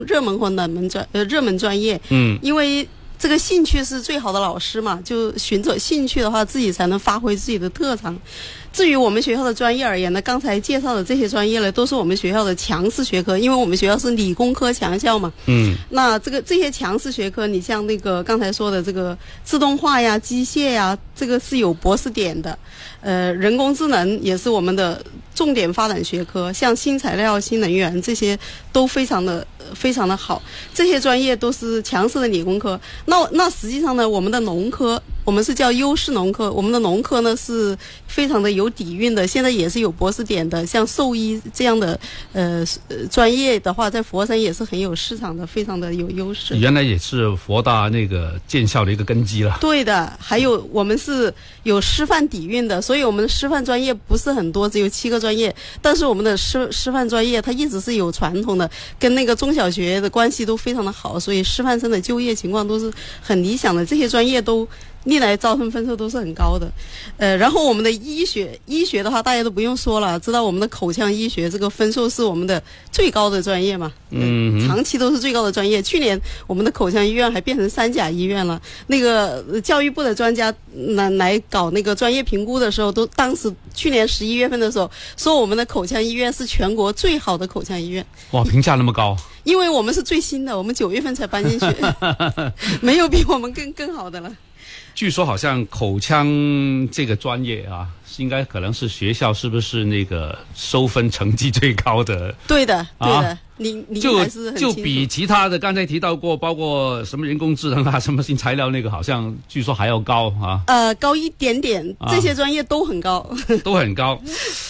热门或热门专业，因为这个兴趣是最好的老师嘛，就寻找兴趣的话，自己才能发挥自己的特长。至于我们学校的专业而言呢，刚才介绍的这些专业呢，都是我们学校的强势学科，因为我们学校是理工科强校嘛。那这些强势学科，你像那个刚才说的这个自动化呀、机械呀，这个是有博士点的。人工智能也是我们的重点发展学科，像新材料、新能源这些都非常的好。这些专业都是强势的理工科。那实际上呢，我们的农科，我们是叫优势农科，我们的农科呢是非常的有底蕴的，现在也是有博士点的，像兽医这样的专业的话，在佛山也是很有市场的，非常的有优势。 原来也是佛大那个建校的一个根基了。 对的，还有我们是有师范底蕴的，所以我们的师范专业不是很多，只有7个专业，但是我们的师范专业它一直是有传统的，跟那个中小学的关系都非常的好，所以师范生的就业情况都是很理想的，这些专业都历来招生分数都是很高的。然后我们的医学的话，大家都不用说了，知道我们的口腔医学这个分数是我们的最高的专业嘛，长期都是最高的专业。去年我们的口腔医院还变成3甲医院了。那个教育部的专家来搞那个专业评估的时候，当时去年11月份的时候，说我们的口腔医院是全国最好的口腔医院。 哇，评价那么高！ 因为我们是最新的，我们9月份才搬进去，没有比我们更好的了。 据说好像口腔这个专业啊，应该可能是学校是不是那个收分成绩最高的？对的，对的，你还是很清楚。就比其他的刚才提到过，包括什么人工智能啊、什么新材料那个，好像据说还要高啊。 高一点点，这些专业都很高， 都很高。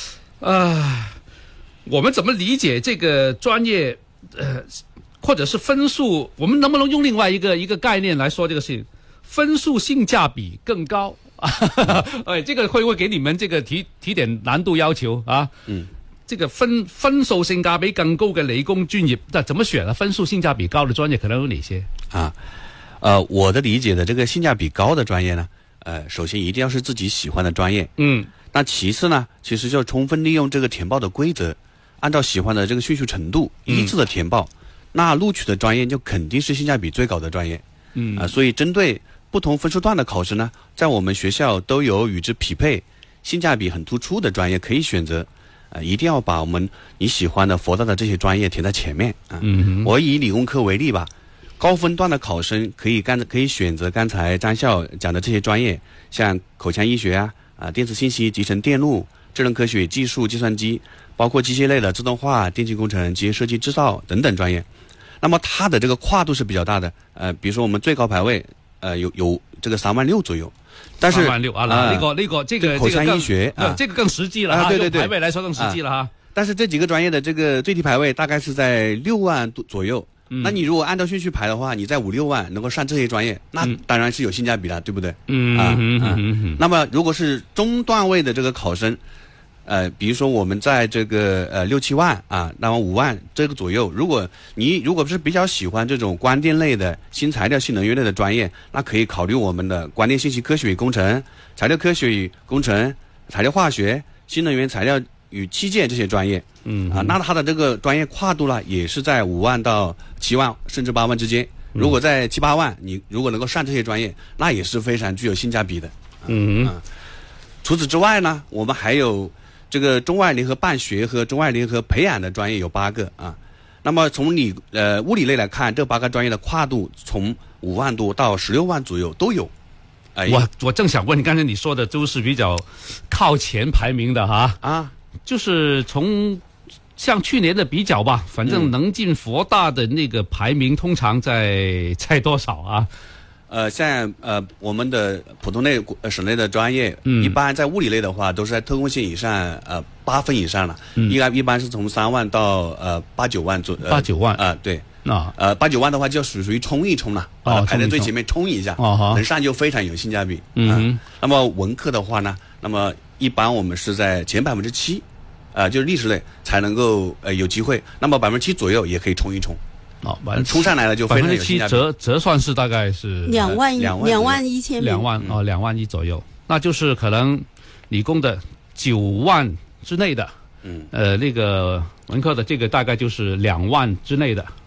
我们怎么理解这个专业？或者是分数，我们能不能用另外一个概念来说这个事情？分数性价比更高，这个会不会给你们这个提点难度要求啊？这个分数性价比更高嘅理工專業，那怎麼選啊？分數性價比高的專業可能有哪些啊？ 我的理解的這個性價比高的專業呢，首先一定要是自己喜歡的專業。那其次呢，其實就充分利用這個填報的規則，按照喜歡的這個迅速程度依次的填報，那錄取的專業就肯定是性價比最高的專業。所以針對不同分數段的考試呢，在我們學校都有與之匹配、性價比很突出的專業可以選擇。一定要把你喜歡的佛大的這些專業填在前面啊。我以理工科為例吧，高分段的考生可以選擇剛才張校講的這些專業，像口腔醫學電子信息、集成電路、智能科學、技術、計算機，包括機械類的自動化、電氣工程、機械設計製造等等專業。那麼它的這個跨度是比較大的，比如說我們最高排位有這個36000左右。但是 36000啊，這個口腔醫學這個更實際了對對對， 排位來說更實際了哈。 但是這幾個專業的這個最低排位大概是在6萬左右。那你如果按照順序排的話，你在5-6萬能夠上這些專業，那當然是有性價比的，對不對？那麼如果是中段位的這個考生，比如說我們在這個6-7萬啊，那麼5萬這個左右，如果是比較喜歡這種光電類的、新材料、新能源類的專業，那可以考慮我們的光電信息科學與工程、材料科學與工程、材料化學、新能源材料與器件這些專業。那它的這個專業跨度呢，也是在5萬到7萬甚至8萬之間。如果在7-8萬，你如果能夠上這些專業，那也是非常具有性價比的。除此之外呢，我們還有這個中外聯合辦學和中外聯合培養的專業有8個啊。那麼從物理類來看，這8個專業的跨度從5萬多到16萬左右都有。 我正想問，剛才你說的都是比較靠前排名的哈就是從像去年的比較吧，反正能進佛大的那個排名通常在多少啊？ 像我們的普通類省內的專業，一般在物理類的話，都是在特工線以上，8分以上了。一般是從3萬到8-9萬左右。8-9萬對。8-9萬的話就屬於衝一衝了，排在最前面衝一下，能上就非常有性價比。那麼文科的話呢，那麼一般我們是在前7%，就是歷史類才能夠有機會。那麼7%左右也可以衝一衝。衝上來了就非常有性價比。 折算是大概是 2萬1000名。 2萬1左右，那就是可能理工的9萬之內的，那個文科的這個大概就是2萬之內的啊。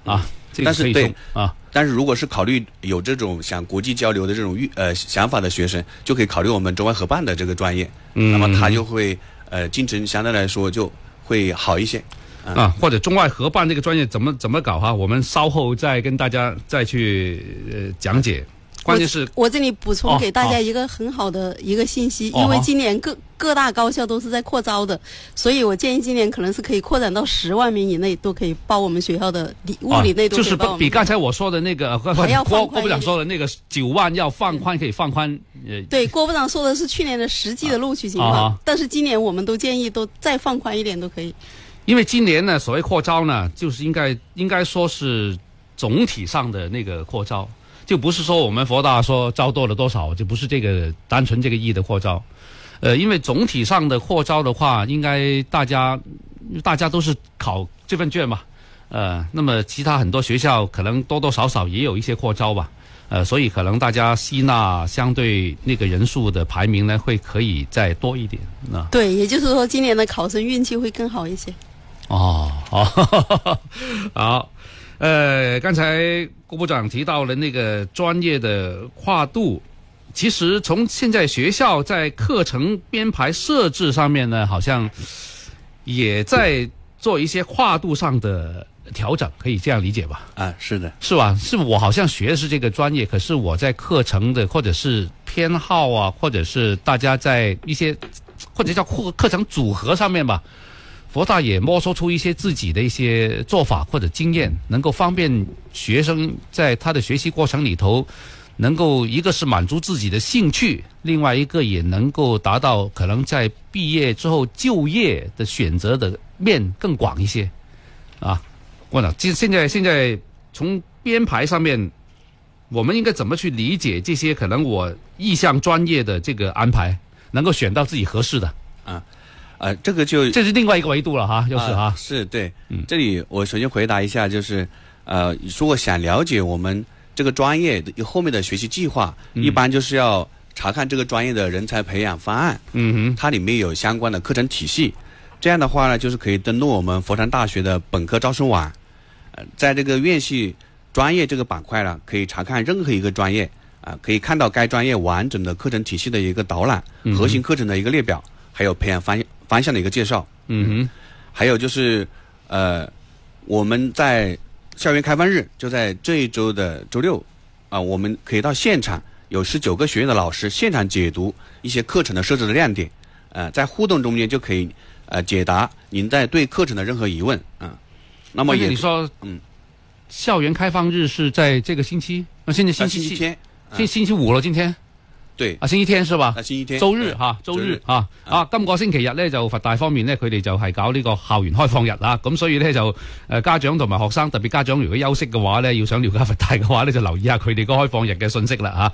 但是对啊， 但是如果是考虑有这种想国际交流的这种想法的学生，就可以考虑我们中外合办的这个专业，那么他就会竞争相对来说就会好一些。 啊，或者中外合办这个专业怎么搞哈？我们稍后再跟大家再去讲解。关键是我这里补充给大家一个很好的一个信息，因为今年各大高校都是在扩招的，所以我建议今年可能是可以扩展到10万名以内都可以报我们学校的物理类都可以报我们。 就是比刚才我说的那个郭部长说的那个9万要放宽，可以放宽。 对，郭部长说的是去年的实际的录取情况，但是今年我们都建议都再放宽一点都可以。 因为今年呢，所谓扩招呢，就是应该说是总体上的那个扩招。就不是说我们佛大说招多了多少，就不是这个单纯这个意的扩招，因为总体上的扩招的话，应该大家都是考这份卷嘛，那么其他很多学校可能多多少少也有一些扩招吧，所以可能大家吸纳相对那个人数的排名呢，可以再多一点。 对，也就是说今年的考生运气会更好一些。 哦，好。刚才郭部长提到了那个专业的跨度，其实从现在学校在课程编排设置上面呢，好像也在做一些跨度上的调整，可以这样理解吧？ 啊，是的， 是吧？是我好像学的是这个专业，可是我在课程的或者是偏好啊，或者是大家在一些或者叫课程组合上面吧。佛大也摸索出一些自己的一些做法或者经验，能够方便学生在他的学习过程里头，能够一个是满足自己的兴趣，另外一个也能够达到可能在毕业之后就业的选择的面更广一些。我想现在从编排上面，我们应该怎么去理解这些可能我意向专业的这个安排，能够选到自己合适的这是另外一个维度了哈，就是是对，这里我首先回答一下，就是如果想了解我们这个专业的后面的学习计划，一般就是要查看这个专业的人才培养方案，它里面有相关的课程体系，这样的话呢，就是可以登录我们佛山大学的本科招生网，在这个院系专业这个板块呢，可以查看任何一个专业可以看到该专业完整的课程体系的一个导览，核心课程的一个列表，还有培养方向的一个介绍。还有就是我们在校园开放日，就在这一周的周六我们可以到现场，有19个学院的老师现场解读一些课程的设置的亮点，在互动中间就可以解答您在对课程的任何疑问那么你说校園開放日是在這個星期？現在星期天， 星期五了，今天。 對星期天是吧？ 星期天， 周日周日今個星期日咧就佛大方面咧，佢哋就係搞呢個校園開放日咁所以咧就家長同埋學生，特別家長如果休息嘅話咧，要想了解佛大嘅話咧，就留意下佢哋個開放日嘅信息啦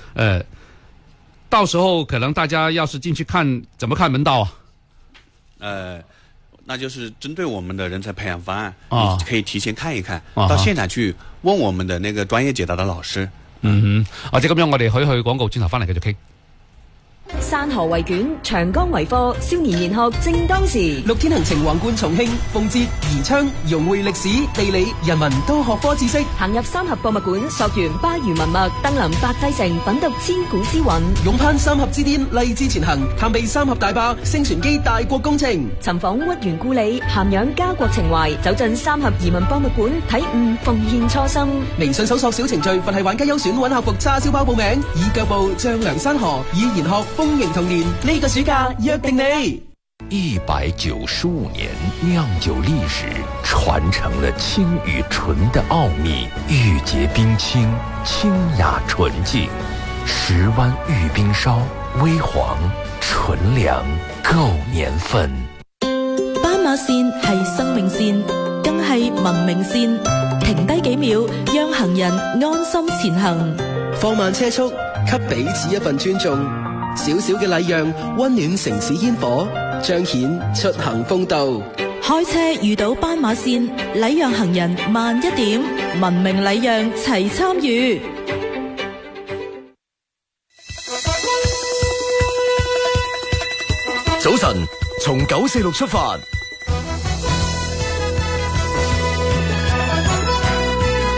到時候可能大家要是進去看，怎麼看門道那就是針對我們的人才培養方案，你可以提前看一看，到現場去問我們的那個專業解答的老師。 或者咁樣，我哋可以去廣告，轉頭翻嚟繼續傾。 山河為卷，長江為課，少年研學正當時。 6天行程橫貫重慶、奉節、宜昌，融匯歷史、地理、人文多學科知識。 行入三峽博物館，溯源巴渝文脈，登臨白帝城，品讀千古詩韻。 勇攀三峽之巔，勵志前行，探秘三峽大壩，星船機大國工程。 尋訪屈原故里，涵養家國情懷，走進三峽移民博物館，體悟奉獻初心。 微信搜索小程序，佛系玩家優選揾客服叉燒包報名，以腳步丈量山河，以研學豐盈童年。呢個暑假約定你。 195年釀酒歷史，傳承了清與純的奧秘，玉潔冰清，清雅純淨。10灣玉冰燒，微黃純良，夠年份。 斑馬線係生命線，更係文明線。停低幾秒，讓行人安心前行。 放慢車速，給彼此一份尊重。小小嘅禮讓，溫暖城市煙火，彰顯出行風度。 開車遇到斑馬線，禮讓行人慢一點，文明禮讓齊參與。 早晨，從946出發。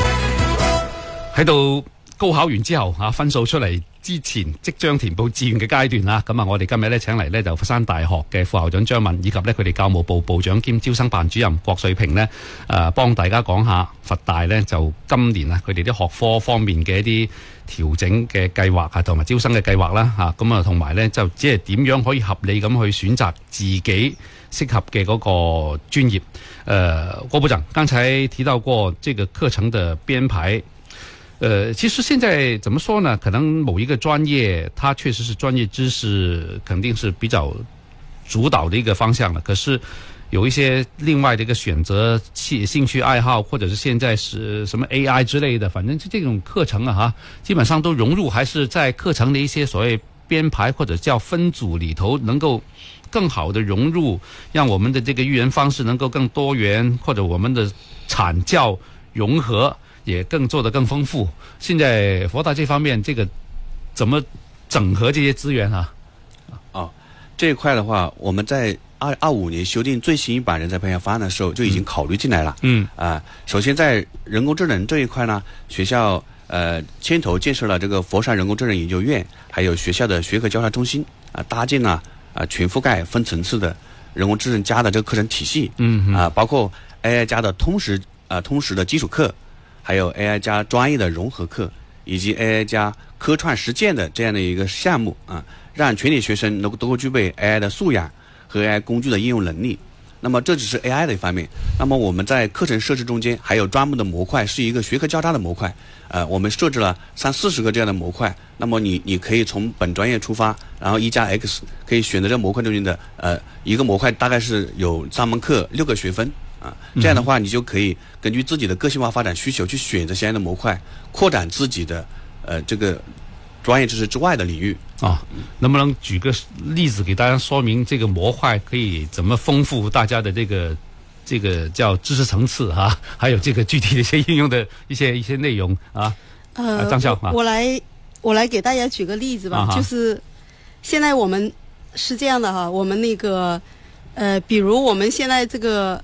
喺度高考完之後分數出嚟之前，即將填報志願嘅階段啦。咁啊，我哋今日咧請嚟咧就佛山大學嘅副校長張敏，以及咧佢哋教務部部長兼招生辦主任郭瑞平呢，幫大家講下佛大咧就今年啊佢哋啲學科方面嘅一啲調整嘅計劃啊，同埋招生嘅計劃啦嚇。咁啊，同埋咧就只係點樣可以合理咁去選擇自己適合嘅嗰個專業。郭部長剛才提到過這個課程的編排。其實現在怎麼說呢？可能某一個專業，它確實是專業知識肯定是比較主導的一個方向了。可是有一些另外的一個選擇興趣愛好，或者是現在是什麼 AI 之類的，反正這種課程啊，基本上都融入，還是在課程的一些所謂編排或者叫分組裏頭，能夠更好的融入，讓我們的這個育人方式能夠更多元，或者我們的產教融合也更做得更豐富。現在佛大這方面，這個怎麼整合這些資源啊？ 這一塊的話，我們在2025年修訂最新一版人才培養方案的時候就已經考慮進來了。首先在人工智能這一塊呢，學校牽頭建設了這個佛山人工智能研究院，還有學校的學科交叉中心搭建了全覆蓋分層次的人工智能加的這個課程體系。包括 AI 加的通識的基礎課，還有 AI 加專業的融合課，以及 AI 加科創實踐的這樣的一個項目讓全體學生都夠具備 AI 的素養和 AI 工具的應用能力。那麼這只是 AI 的一方面。那麼我們在課程設置中間還有專門的模塊，是一個學科交叉的模塊。我們設置了30-40個這樣的模塊。那麼你可以從本專業出發，然後1+X 可以選擇這個模塊中間的一個模塊大概是有3門課6個學分。這樣的話，你就可以根據自己的個性化發展需求去選擇相應的模塊，擴展自己的這個專業知識之外的領域。 能不能舉個例子給大家說明這個模塊可以怎麼豐富大家的這個叫知識層次還有這個具體的一些應用的一些內容張校我來給大家舉個例子吧。就是現在我們是這樣的我們那個比如我們現在這個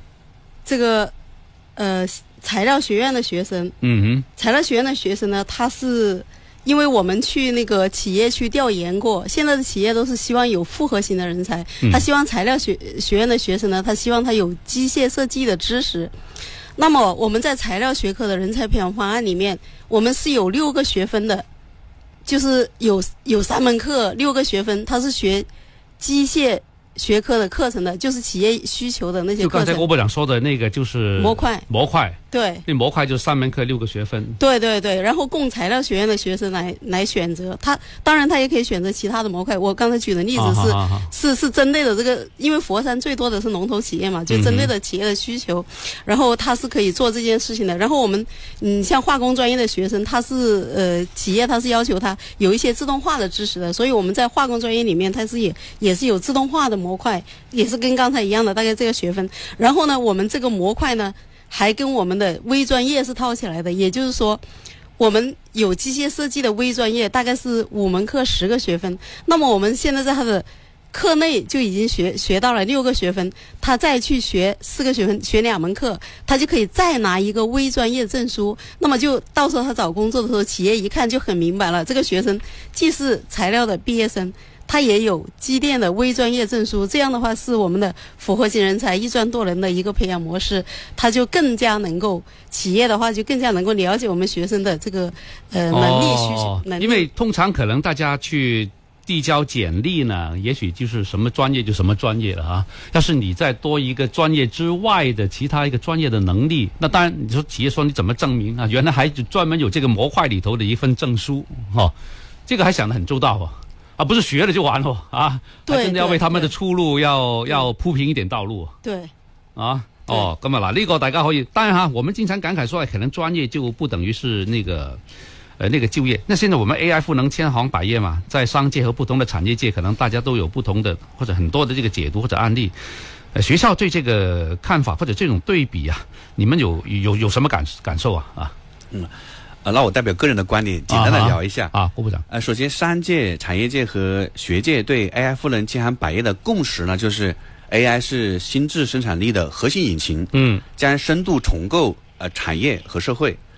材料學院的學生，材料學院的學生呢，他是因為我們去那個企業去調研過，現在的企業都是希望有複合型的人才，他希望材料學院的學生呢，他希望他有機械設計的知識。那麼我們在材料學科的人才培養方案裏面，我們是有6個學分的，就是有3門課6個學分，它是學機械學科的課程的，就是企業需求的那些課程。就剛才郭部長說的那個就是模塊， 對， 那模塊就3門課6個學分。 對，然後供材料學院的學生來選擇。當然他也可以選擇其他的模塊。我剛才舉的例子是針對的這個，因為佛山最多的是龍頭企業嘛，就針對的企業的需求，然後他是可以做這件事情的。然後我們像化工專業的學生，他是企業他是要求他有一些自動化的知識的，所以我們在化工專業裏面，它是也是有自動化的模塊，也是跟剛才一樣的大概這個學分。然後呢，我們這個模塊呢，還跟我們的微專業是套起來的，也就是說我們有機械設計的微專業大概是5門課10個學分，那麼我們現在在他的課內就已經學到了6個學分，他再去學4個學分，學2門課，他就可以再拿一個微專業證書。那麼就到時候他找工作的時候，企業一看就很明白了，這個學生既是材料的畢業生，他也有機電的微專業證書，這樣的話是我們的複合型人才一專多人的一個培養模式，他就更加能夠，企業的話就更加能夠了解我們學生的這個能力需求。 因為通常可能大家去遞交簡歷呢，也許就是什麼專業就什麼專業了要是你再多一個專業之外的其他一個專業的能力，那當然你說企業說你怎麼證明原來還專門有這個模塊裏頭的一份證書這個還想得很周到不是學了就完了對，還真的要為他們的出路要鋪平一點道路。 對咁啊呢個大家可以，當然我們經常感慨說可能專業就不等於是那個就業。那現在我們 AI 賦能千行百業嘛，在商界和不同的產業界，可能大家都有不同的或者很多的這個解讀或者案例。學校對這個看法或者這種對比你們有什麼感受那我代表個人的觀點簡單的聊一下郭部長。 首先商界、產業界和學界對 AI 賦能千行百業的共識呢，就是 AI 是新質生產力的核心引擎，將深度重構產業和社會。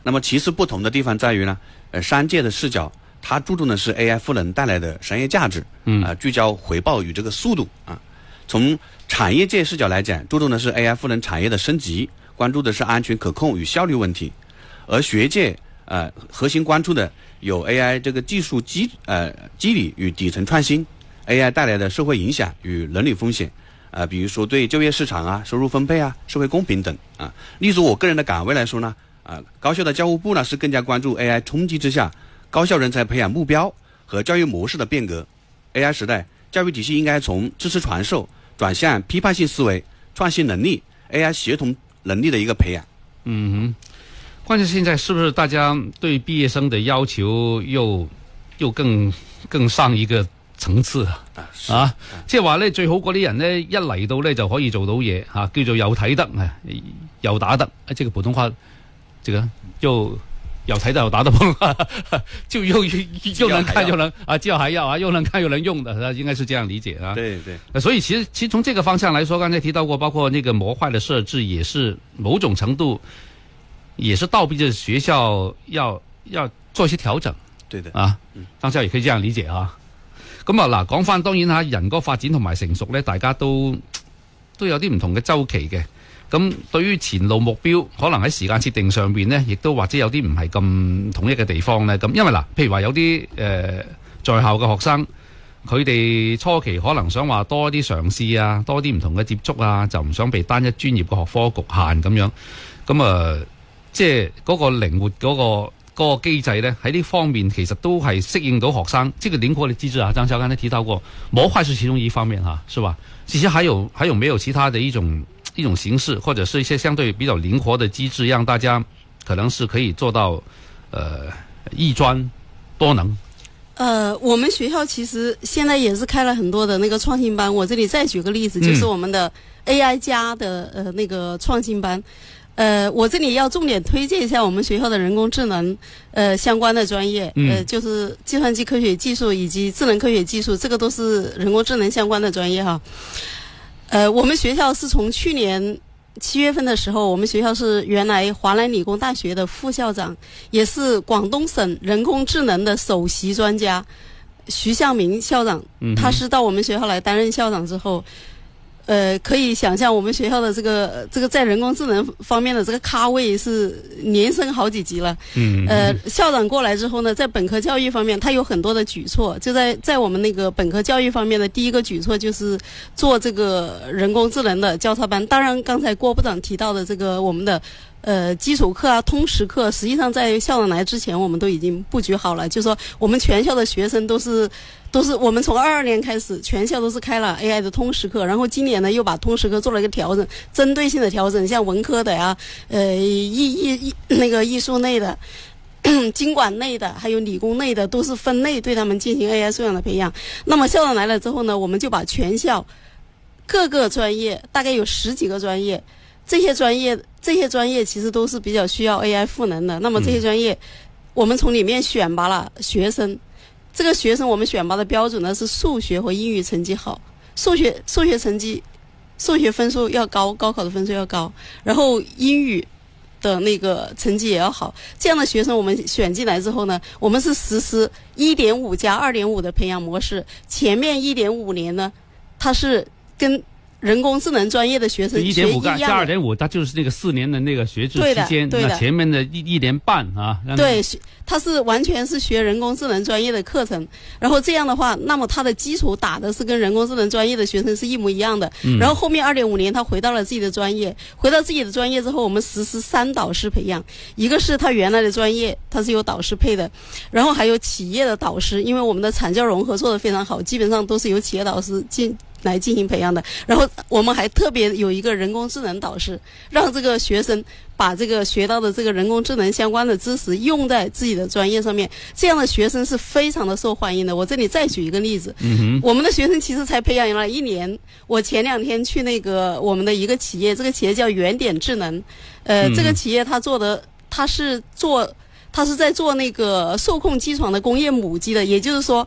那么其次不同的地方在于呢，商界的视角，它注重的是 AI 赋能带来的商业价值，聚焦回报与这个速度啊。从产业界视角来讲，注重的是 AI 赋能产业的升级，关注的是安全可控与效率问题。而学界核心关注的有 AI 这个技术机理与底层创新， AI 带来的社会影响与伦理风险，比如说对就业市场啊、收入分配啊、社会公平等啊。例如我个人的岗位来说呢，高校的教务部呢是更加关注 AI 冲击之下高校人才培养目标和教育模式的变革。AI 时代，教育体系应该从知识传授转向批判性思维、创新能力、AI 协同能力的一个培养。 关键现在是不是大家对毕业生的要求又更上一个層次啊？即係話咧，最好嗰啲人咧一嚟到咧就可以做到嘢嚇，叫做又睇得又打得，即係普通話，這個又睇得又打得碰，就又能看又能就還要又能看又能用的，應該是這樣理解啊。 對對。 所以其實從這個方向來說，剛才提到過，包括那個模塊的設置，也是某種程度也是倒逼着學校要做一些調整。 對的啊，張校也可以這樣理解啊。咁啊嗱，講翻當然嚇人個發展同埋成熟咧，大家都有啲唔同嘅週期嘅。咁對於前路目標，可能喺時間設定上邊呢，亦都或者有啲唔係咁統一嘅地方咧。咁因為嗱，譬如話有啲在校嘅學生，佢哋初期可能想話多啲嘗試啊，多啲唔同嘅接觸啊，就唔想被單一專業嘅學科局限咁樣。咁即係嗰個靈活嗰個機制呢，喺呢方面其實都係適應到學生。這個靈活的機制啊，張校剛才提到過，模塊是其中一方面哈，是吧？其實還有沒有其他的一種形式，或者是一些相對比較靈活的機制，讓大家可能是可以做到一專多能？ 我們學校其實現在也是開了很多的那個創新班。我這裡再舉個例子，就是我們的 AI 加的那個創新班。我這裡要重點推薦一下我們學校的人工智能相關的專業，就是計算機科學技術以及智能科學技術，這個都是人工智能相關的專業哈。我們學校是從去年7月份的時候，我們學校是原來華南理工大學的副校長，也是廣東省人工智能的首席專家徐向明校長，他是到我們學校來擔任校長之後，可以想象我們學校的這個在人工智能方面的這個咖位是連升好幾級了。校長過來之後呢，在本科教育方面，他有很多的舉措。就在我們那個本科教育方面的第一個舉措就是做這個人工智能的交叉班。當然，剛才郭部長提到的這個我們的基礎課啊、通識課，實際上在校長來之前，我們都已經布局好了。就是說，我們全校的學生都是我們從22年開始，全校都是開了 AI 的通識課，然後今年呢又把通識課做了一個調整，針對性的調整，像文科的呀、那個藝術類的、經管類的，還有理工類的，都是分類對他們進行 AI 素養的培養。那麼校長來了之後呢，我們就把全校各個專業，大概有10幾個專業，這些專業其實都是比較需要 AI 賦能的。那麼這些專業，我們從裡面選拔了學生。這個學生我們選拔的標準呢是數學和英語成績好，數學分數要高，高考的分數要高，然後英語的那個成績也要好。這樣的學生我們選進來之後呢，我們是實施 1.5 加 2.5 的培養模式。前面 1.5 年呢，它是跟人工智能專業的學生學一樣的。1.5加 2.5， 它就是那個4年的那個學制期間，那前面的1年半啊。對，它是完全是學人工智能專業的課程。然後這樣的話，那麼它的基礎打的是跟人工智能專業的學生是一模一樣的。然後後面2.5年，他回到了自己的專業，回到自己的專業之後，我們實施3導師培養。一個是他原來的專業，他是有導師配的，然後還有企業的導師，因為我們的產教融合做得非常好，基本上都是由企業導師來進行培養的。然後我們還特別有一個人工智能導師，讓這個學生把這個學到的這個人工智能相關的知識用在自己的專業上面，這樣的學生是非常的受歡迎的。我這裡再舉一個例子，我們的學生其實才培養了1年。我前2天去那個我們的一個企業，這個企業叫原點智能，這個企業它是在做那個受控機床的工業母機的，也就是說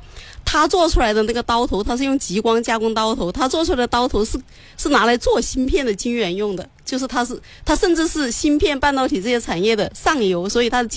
他做出来的那个刀头，他是用极光加工刀头，他做出来的刀头是拿来做芯片的晶圆用的，就是他甚至是芯片半导体这些产业的上游，所以它的